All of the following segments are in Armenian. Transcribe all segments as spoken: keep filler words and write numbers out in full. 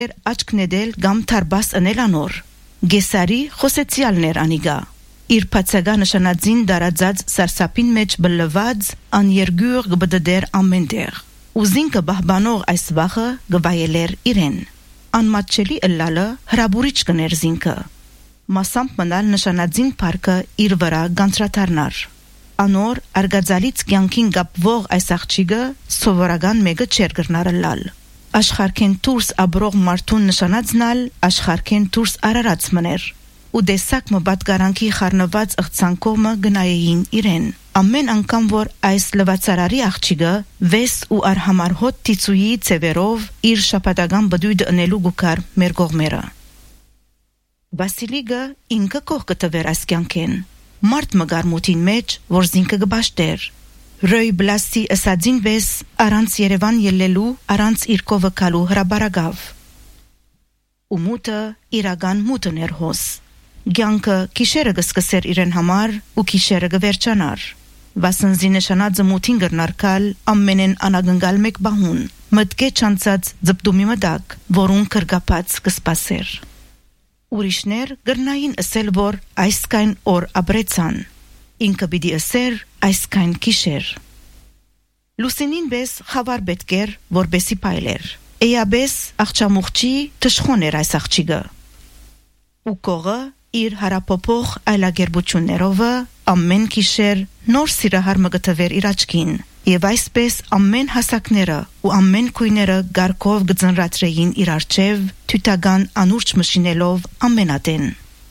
աչքնեդել կամ թարբաս անել անոր։ Գեսարի խոսեցյալներ անիգա։ Իր փացագա նշանածին դարածած սարսափին մեջ բլված աներգյուր գբդդեր ամենտեղ։ Ուզինքը բահբանող այս վախը գվայելեր իրեն։ Անմատչելի ըլլալը հրաբուրիչ կներ զինքը։ Մասամբ մնալ նշանածին պարկը իր վրա գանցրաթարնար։ Անոր արգածալից կյանքին գապվող այս աղջիկը սովորական մեկը չեր գրնար ըլլալ։ Աշխարհքեն դուրս աբրող մարդուն նշանածնալ աշխարհքեն դուրս արարած մներ ու դեսակ մբատկարանքի խառնված ըղծանքոմը գնայեին իրեն ամեն անգամ որ այս լվացարարի աղջիկը վես ու արհամար հոտ տիցուի ծևերով իր շապատական բդույթ ընելու գուկար մեր կողմերը Վասիլիգը ինքը կողքը տվեր այս կյանքեն մարդ մգարմութին մեջ որ զինքը գբաշտեր Ռոյ բլաստի ըսածին վես առանց Երևան ելլելու, առանց իր կովը կալու հրաբարագավ։ Ու մուտը իրական մուտն էր հոս։ Գյանքը կիշերը գսկսեր իրեն համար ու կիշերը գվերջանար։ Վասնզի նշանածը մուտին գրնարկալ ամենեն անագնգալ մեկ բահուն, մտկե չանցած ձպտումի մդակ, որուն կրգապած կսպասեր։ Ուրիշներ գրնային ասել, որ այսքան օր ապրեցան։ Ինքը պիտի ասեր այսքան կիշեր։ Լուսինին բես խավար պետք էր, որբեսի պայլեր։ Էյաբես աղջամուղջի թշխոն էր այս աղջիկը։ Ու կողը իր հարապոփող այլագերբություններովը ամեն կիշեր նոր սիրահար մգտվեր իր աչքին, եւ այսպես ամեն հասակները ու ամեն քույները գարկով գծնրացրեին իր արջև, թութական անուրջ մշինելով ամենատեն։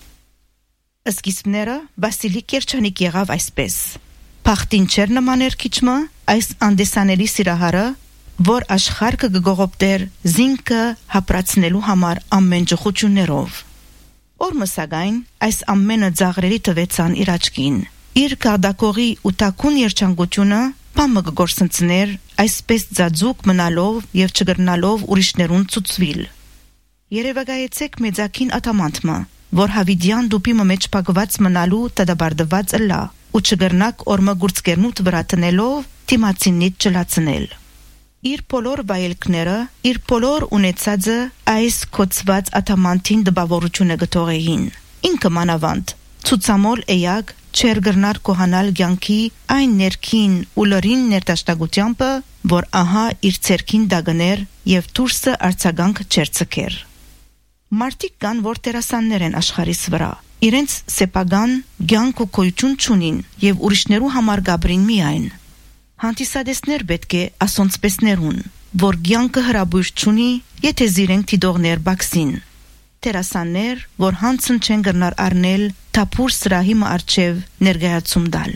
Սկիզբները Վասիլի Կերչանիկ եղավ այսպես։ Փախտին չեր նմաներ քիչմը այս անդեսանելի սիրահարը, որ աշխարհը գողոպտեր զինքը հապրացնելու համար ամեն ջխություններով։ Օրը սակայն այս ամենը ծաղրերի տվեցան իր աչքին։ Իր կարդակողի ու տակուն երջանկությունը բամը գորսնցներ այսպես ձաձուկ մնալով եւ չգրնալով ուրիշներուն ցուցվիլ։ Երևակայեցեք մեծակին ատամանդմը որ հավիդյան դուպի մեջ պակված մնալու տադաբարդված ըլլա ու չգրնակ օրմը գուրցկերնուտ վրա տնելով թիմացինից չլացնել։ Իր բոլոր վայելքները, իր բոլոր ունեցածը այս կոծված ատամանդին դպավորությունը գտողեին։ Ինքը մանավանդ, ցուցամոլ էյակ չեր գրնար կոհանալ գյանքի այն ներքին ու լրին ներտաշտագությամբ, որ ահա իր ցերքին դագներ եւ դուրսը արցագանք չեր ցկեր։ Մարդիկ կան, որ տերասաններ են աշխարհիս վրա, իրենց սեփական ցանկ ու կոյություն չունին եւ ուրիշներու համար գաբրին միայն։ Հանդիսադեսներ պետք է ասոնցպեսներուն, որ ցանկը հրաբույր չունի, եթե զիրենք դիդողներ բաքսին։ Տերասաններ, որ հանցն չեն գրնար առնել թափուր սրահի մարջև ներգայացում դալ։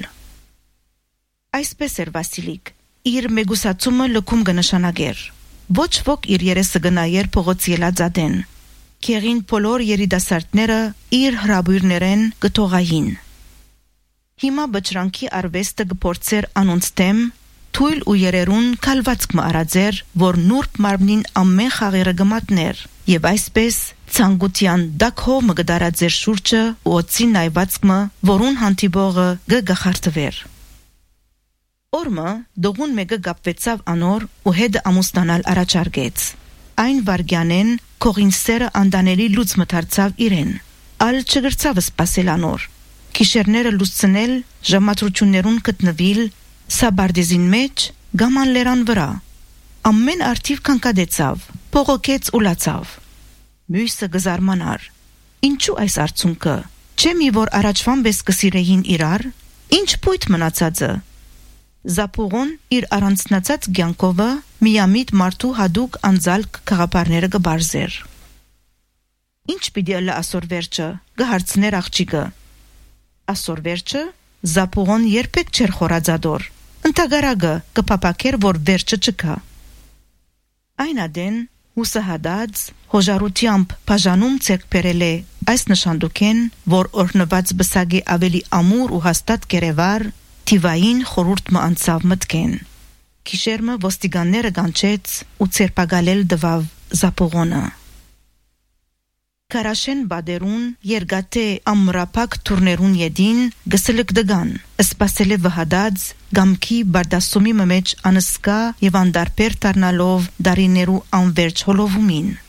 Այսպես էր Վասիլիկ, իր մեգուսացումը լքում կնշանակեր։ Ոչ ոք իր երեսը գնայեր փողոց ելածադեն։ Քերին բոլոր երիտասարդները իր հրաբույրներեն գտողային։ Հիմա բջրանքի արվեստը գփորձեր անոնց դեմ թույլ ու երերուն կալվածք մարածեր, որ նուրբ մարմնին ամեն խաղերը գմատներ, եւ այսպես ցանկության դակհով մգդարածեր շուրջը ու օծի նայվածքը, որուն հանդիպողը գգախարտվեր։ Օրմը դողուն մեկը գապվեցավ անոր ու հետը ամուսնանալ առաջարկեց։ Այն վարգյանեն կողինսերը անդանելի լուծ մթարցավ իրեն, ալ չգրցավ սպասել անոր, կիշերները լուսցնել, ժամատրություններուն կտնվիլ, սաբարդեզին մեջ, գաման լերան վրա, ամեն արդիվ կանկադեցավ, պողոքեց ու լացավ, մույսը գզարմանար, ինչու այս արցունքը, չէ մի որ առաջվան բես կսիրեին իրար, ինչ պույտ մնացածը, Զապուղոն իր առանցնացած գյանքովը միամիտ մարդու հադուկ անձալք կաղապարները գբարզեր։ Ինչ պիտի ըլլա ասոր վերջը, գհարցներ աղջիկը։ Ասոր վերջը Զապուղոն երբեք չեր խորածադոր, ընտագարագը կպապակեր, որ վերջը չկա։ Այն ադեն հուսահադած հոժարությամբ բաժանում ցեք բերել է այս նշանդուկեն, որ օրնված բսագի ավելի ամուր ու հաստատ կերևար Թիվային խորուրդ մը անցավ մտքեն։ Կիշերմը ոստիգանները գանչեց ու ցերպագալել դվավ Զապուղոնը։ Կարաշեն բադերուն երգատե ամրապակ թուրներուն յեդին գսլկ դգան, սպասել է վհադած գամքի բարդասումի մեջ անսկա եւ անդարբեր տառնալով դարիներու անverջ հոլովումին։